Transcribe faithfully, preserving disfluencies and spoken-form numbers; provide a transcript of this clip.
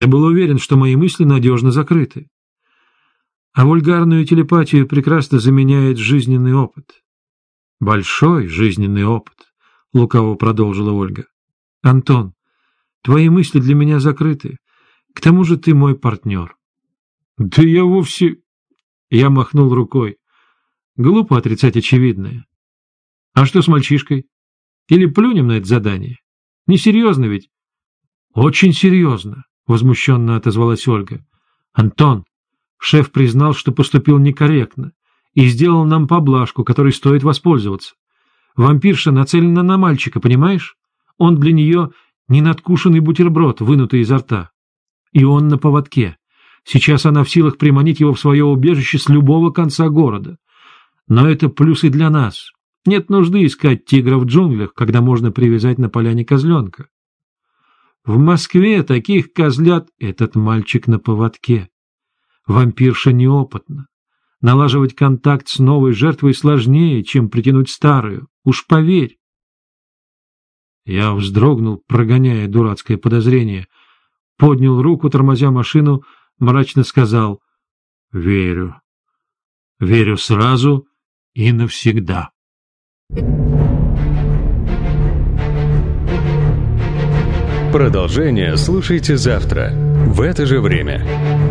Я был уверен, что мои мысли надежно закрыты. А вульгарную телепатию прекрасно заменяет жизненный опыт. Большой жизненный опыт, — лукаво продолжила Ольга. Антон, твои мысли для меня закрыты. К тому же ты мой партнер. Да я вовсе... Я махнул рукой. Глупо отрицать очевидное. А что с мальчишкой? Или плюнем на это задание? Несерьезно ведь? Очень серьезно, — возмущенно отозвалась Ольга. Антон, шеф признал, что поступил некорректно, и сделал нам поблажку, которой стоит воспользоваться. Вампирша нацелена на мальчика, понимаешь? Он для нее ненадкушенный бутерброд, вынутый изо рта. И он на поводке. Сейчас она в силах приманить его в свое убежище с любого конца города. Но это плюс и для нас. Нет нужды искать тигра в джунглях, когда можно привязать на поляне козленка. В Москве таких козлят этот мальчик на поводке. Вампирша неопытна. Налаживать контакт с новой жертвой сложнее, чем притянуть старую. Уж поверь. Я вздрогнул, прогоняя дурацкое подозрение. Поднял руку, тормозя машину, мрачно сказал: «Верю. Верю сразу и навсегда». Продолжение слушайте завтра в это же время.